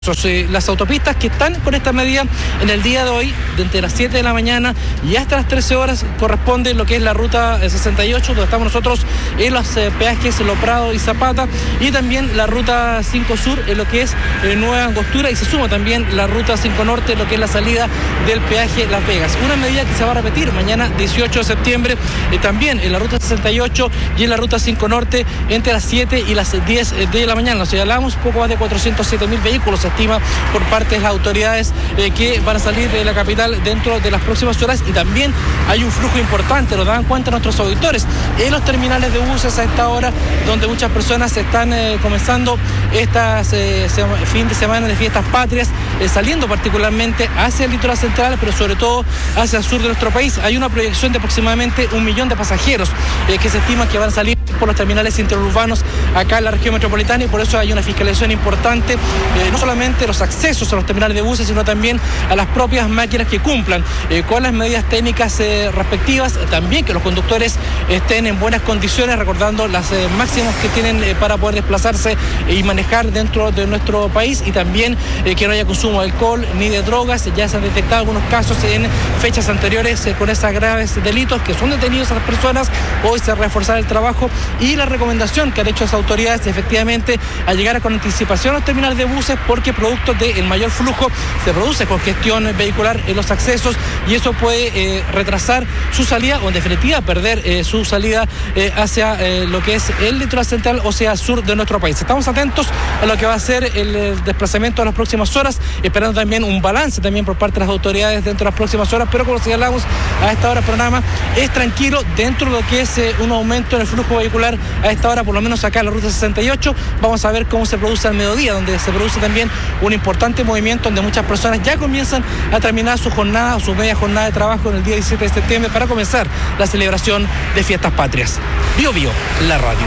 Las autopistas que están con esta medida en el día de hoy, desde las 7 de la mañana y hasta las 13 horas, corresponde lo que es la ruta 68, donde estamos nosotros en los peajes Lo Prado y Zapata, y también la ruta 5 Sur, en lo que es Nueva Angostura, y se suma también la ruta 5 Norte, lo que es la salida del peaje Las Vegas. Una medida que se va a repetir mañana 18 de septiembre, también en la ruta 68 y en la ruta 5 Norte, entre las 7 y las 10 de la mañana. O sea, hablamos poco más de 407.000 vehículos, estima por parte de las autoridades que van a salir de la capital dentro de las próximas horas, y también hay un flujo importante, lo dan cuenta nuestros auditores, en los terminales de buses a esta hora, donde muchas personas están comenzando estas fin de semana de fiestas patrias, saliendo particularmente hacia el litoral central, pero sobre todo hacia el sur de nuestro país. Hay una proyección de aproximadamente 1 millón de pasajeros que se estima que van a salir por los terminales interurbanos acá en la región metropolitana, y por eso hay una fiscalización importante, no solamente los accesos a los terminales de buses, sino también a las propias máquinas que cumplan con las medidas técnicas respectivas. También que los conductores estén en buenas condiciones, recordando las máximas que tienen para poder desplazarse y manejar dentro de nuestro país, y también que no haya consumo de alcohol ni de drogas. Ya se han detectado algunos casos en fechas anteriores con esos graves delitos, que son detenidos a las personas. Hoy se reforzará el trabajo y la recomendación que han hecho las autoridades, efectivamente, a llegar con anticipación a los terminales de buses, porque producto del mayor flujo se produce congestión vehicular en los accesos, y eso puede retrasar su salida, o en definitiva perder su salida hacia lo que es el litoral central, o sea, sur de nuestro país. Estamos atentos a lo que va a ser el desplazamiento de las próximas horas, esperando también un balance también por parte de las autoridades dentro de las próximas horas, pero como señalamos, a esta hora el programa es tranquilo dentro de lo que es un aumento en el flujo vehicular a esta hora, por lo menos acá en la ruta 68. Vamos a ver cómo se produce al mediodía, donde se produce también un importante movimiento, donde muchas personas ya comienzan a terminar su jornada o su media jornada de trabajo en el día 17 de septiembre para comenzar la celebración de fiestas patrias. Bio, la radio.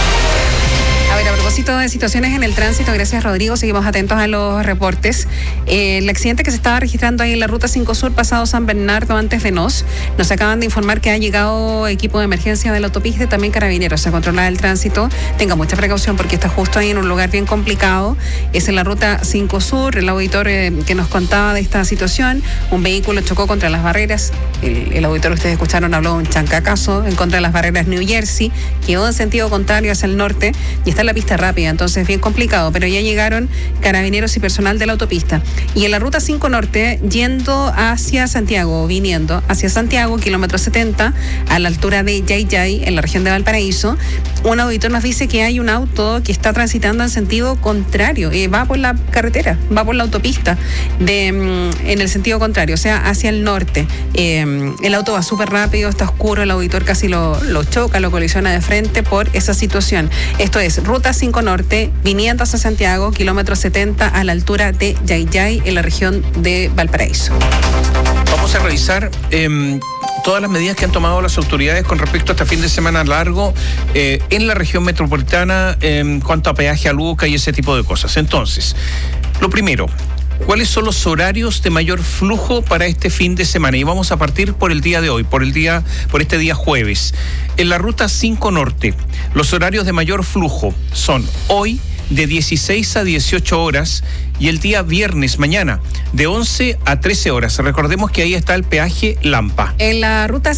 A ver, a propósito de situaciones en el tránsito, gracias Rodrigo, seguimos atentos a los reportes. El accidente que se estaba registrando ahí en la ruta 5 Sur, pasado San Bernardo, antes de nos acaban de informar que ha llegado equipo de emergencia de la autopista y también carabineros a controlar el tránsito. Tenga mucha precaución porque está justo ahí en un lugar bien complicado. Es en la ruta 5 Sur. El auditor que nos contaba de esta situación, un vehículo chocó contra las barreras. El auditor, ustedes escucharon, habló de un chancacazo en contra de las barreras New Jersey, quedó en sentido contrario hacia el norte y está en la pista rápida, entonces bien complicado, pero ya llegaron carabineros y personal de la autopista. Y en la ruta 5 Norte, yendo hacia Santiago, viniendo hacia Santiago, kilómetro 70, a la altura de Yayay, en la región de Valparaíso, un auditor nos dice que hay un auto que está transitando en sentido contrario, va por la carretera, va por la autopista, en el sentido contrario, o sea, hacia el norte. El auto va súper rápido, está oscuro, el auditor casi lo choca, lo colisiona de frente por esa situación. Esto es ruta 5 Norte, viniendo hacia Santiago, kilómetro 70, a la altura de Yayay, en la región de Valparaíso. Vamos a revisar todas las medidas que han tomado las autoridades con respecto a este fin de semana largo en la región metropolitana en cuanto a peaje a Luca y ese tipo de cosas. Entonces, lo primero, ¿cuáles son los horarios de mayor flujo para este fin de semana? Y vamos a partir por el día de hoy, por este día jueves. En la ruta 5 Norte, los horarios de mayor flujo son hoy de 16 a 18 horas y el día viernes, mañana, de 11 a 13 horas. Recordemos que ahí está el peaje Lampa. En la ruta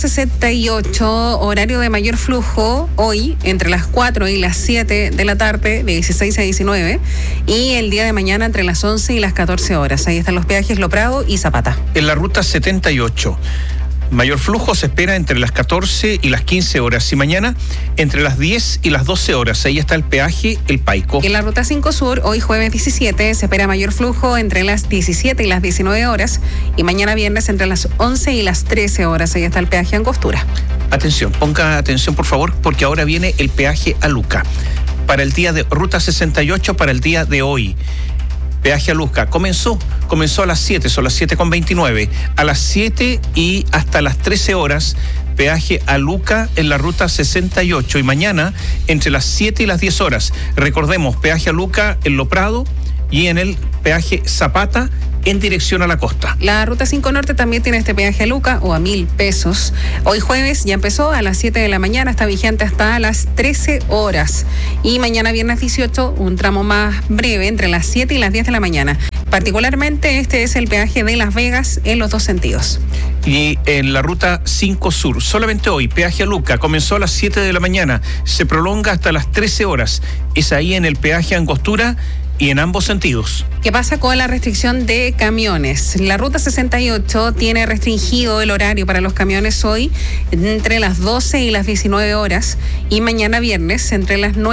68, horario de mayor flujo, hoy, entre las 4 y las 7 de la tarde, de 16 a 19, y el día de mañana entre las 11 y las 14 horas. Ahí están los peajes Lo Prado y Zapata. En la ruta 78, mayor flujo se espera entre las 14 y las 15 horas y mañana entre las 10 y las 12 horas. Ahí está el peaje El Paico. En la ruta 5 Sur, hoy jueves 17, se espera mayor flujo entre las 17 y las 19 horas y mañana viernes entre las 11 y las 13 horas. Ahí está el peaje Angostura. Atención, ponga atención por favor, porque ahora viene el peaje a Luca. Para el día de ruta 68, para el día de hoy. Peaje a Luca comenzó a las 7, son las 7:29. A las 7 y hasta las 13 horas, peaje a Luca en la ruta 68. Y mañana, entre las 7 y las 10 horas, recordemos, peaje a Luca en Lo Prado y en el peaje Zapata en dirección a la costa. La Ruta 5 Norte también tiene este peaje a Luca o a 1.000 pesos. Hoy jueves ya empezó a las 7 de la mañana, está vigente hasta las 13 horas. Y mañana viernes 18, un tramo más breve entre las 7 y las 10 de la mañana. Particularmente este es el peaje de Las Vegas en los dos sentidos. Y en la Ruta 5 Sur, solamente hoy, peaje a Luca, comenzó a las 7 de la mañana, se prolonga hasta las 13 horas. Es ahí en el peaje Angostura y en ambos sentidos. ¿Qué pasa con la restricción de camiones? La Ruta 68 tiene restringido el horario para los camiones hoy entre las 12 y las 19 horas y mañana viernes entre las 9